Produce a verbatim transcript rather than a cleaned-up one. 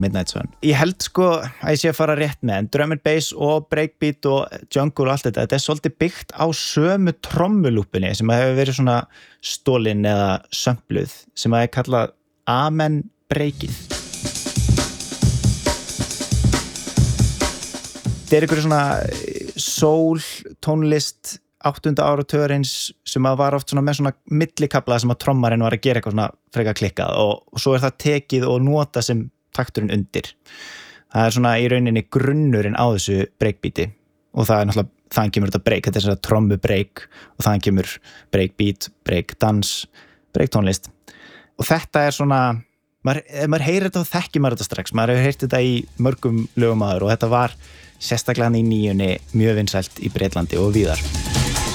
Midnight Sun. Ég held sko að ég sé að fara rétt með en drum and bass og breakbeat og jungle og allt þetta, þetta er svolítið byggt á sömu trommulúpunni sem hefur verið svona stólin eða sömpluð sem að er kallað Amen breakið. Þetta er einhverju svona soul tónlist áttunda áratugarins sem að var oft svona með svona millikafla sem að trommarinn var að gera eitthvað svona frekar klikkað og, og svo er það tekið og nota sem takturinn undir. Það er svona í rauninni grunnurinn á þessu breakbeati og það er náttúrulega þannig kemur þetta break, þetta er svona trommu break og þannig kemur breakbeat, breakdans, breaktónlist og þetta er svona, maður, ef maður heyrir þetta þá þekkir maður þetta strax, maður hefur heyrt þetta í mörgum lögum áður og þetta var sérstaklega í nýjunni mjög vinsælt í Bretlandi og víðar.